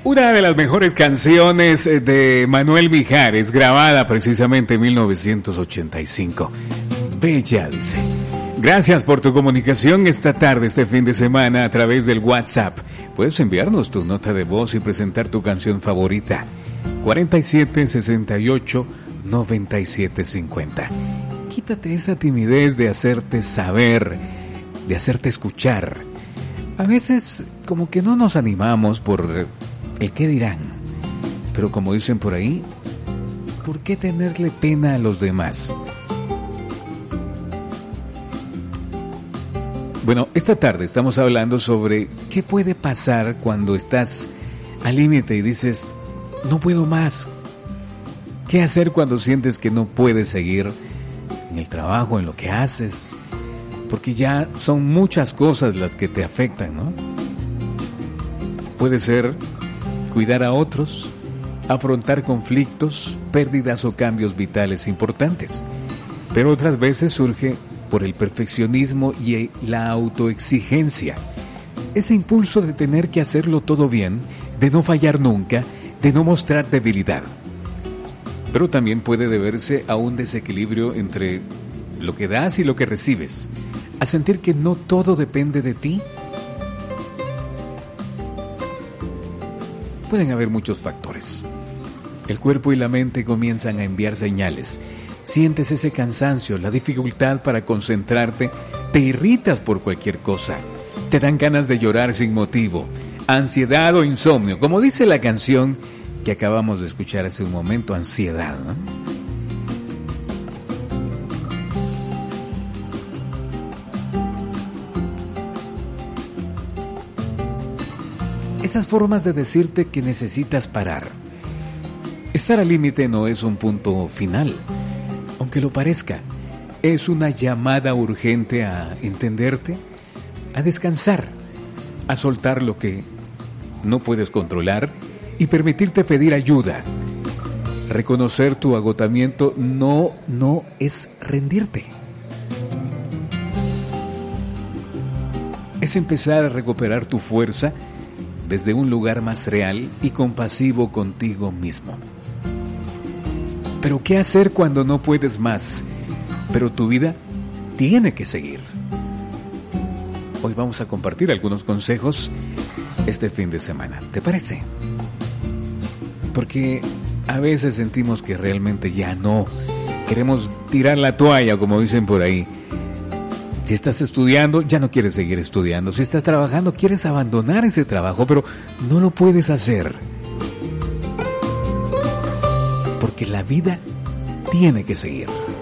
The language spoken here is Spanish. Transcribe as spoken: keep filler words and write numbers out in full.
Una de las mejores canciones de Manuel Mijares, grabada precisamente en mil novecientos ochenta y cinco. Bella, dice. Gracias por tu comunicación esta tarde, este fin de semana, a través del WhatsApp. Puedes enviarnos tu nota de voz y presentar tu canción favorita. cuarenta y siete, sesenta y ocho, noventa y siete, cincuenta. Quítate esa timidez de hacerte saber, de hacerte escuchar. A veces como que no nos animamos por el qué dirán. Pero como dicen por ahí, ¿por qué tenerle pena a los demás? Bueno, esta tarde estamos hablando sobre qué puede pasar cuando estás al límite y dices, no puedo más. ¿Qué hacer cuando sientes que no puedes seguir en el trabajo, en lo que haces? Porque ya son muchas cosas las que te afectan, ¿no? Puede ser cuidar a otros, afrontar conflictos, pérdidas o cambios vitales importantes. Pero otras veces surge por el perfeccionismo y la autoexigencia. Ese impulso de tener que hacerlo todo bien, de no fallar nunca, de no mostrar debilidad. Pero también puede deberse a un desequilibrio entre lo que das y lo que recibes, a sentir que no todo depende de ti. Pueden haber muchos factores. El cuerpo y la mente comienzan a enviar señales. Sientes ese cansancio, la dificultad para concentrarte, te irritas por cualquier cosa, te dan ganas de llorar sin motivo, ansiedad o insomnio, como dice la canción que acabamos de escuchar hace un momento, ansiedad, ¿no? Esas formas de decirte que necesitas parar. Estar al límite no es un punto final, aunque lo parezca. Es una llamada urgente a entenderte, a descansar, a soltar lo que no puedes controlar y permitirte pedir ayuda. Reconocer tu agotamiento no, no es rendirte. Es empezar a recuperar tu fuerza desde un lugar más real y compasivo contigo mismo. Pero ¿qué hacer cuando no puedes más? Pero tu vida tiene que seguir. Hoy vamos a compartir algunos consejos este fin de semana. ¿Te parece? Porque a veces sentimos que realmente ya no. Queremos tirar la toalla, como dicen por ahí. Si estás estudiando, ya no quieres seguir estudiando. Si estás trabajando, quieres abandonar ese trabajo, pero no lo puedes hacer. Porque la vida tiene que seguir.